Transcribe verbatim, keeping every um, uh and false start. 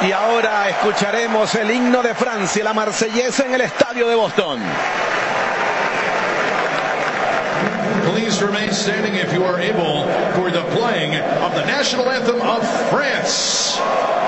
Y ahora escucharemos el himno de Francia, la marsellesa en el estadio de Boston. Please remain standing if you are able for the playing of the national anthem of France.